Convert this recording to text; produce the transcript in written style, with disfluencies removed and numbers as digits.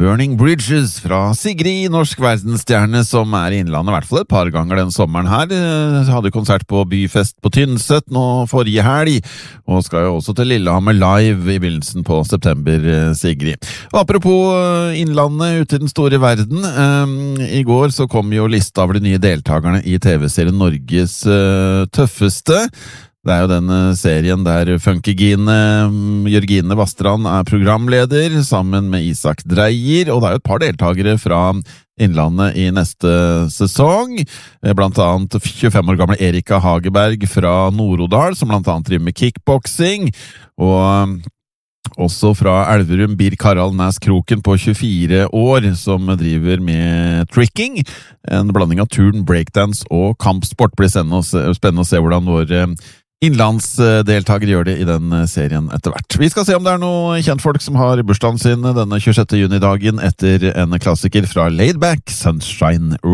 Burning Bridges fra Sigrid, norsk verdensstjerne som I Innlandet I hvert fall et par ganger den sommeren her. Hadde konsert på Byfest på Tynset nå forrige helg, og skal jo også til Lillehammer live I begynnelsen på september, Sigrid. Og apropos Innlandet ute I den store verden, I går så kom jo lista over de nye deltakerne I TV-serien Norges tøffeste. Det jo den serien der Funkygine Jørgine Vastrand programleder sammen med Isak Dreyer, og det jo et par deltagere fra Innlandet I neste sesong, blant annet 25 år gamle Erika Hageberg fra Nord-Odal, som blant annet driver med kickboxing, og også fra Elverum Birk Harald Næs Kroken på 24 år, som driver med tricking, en blanding av turn, breakdance og kampsport. Blir spennende å se hvordan vår innlandsdeltager gjør det I den serien etter hvert. Vi skal se om det noen kjentfolk som har bursdagen sin denne 26. juni-dagen etter en klassiker fra Laid Back, Sunshine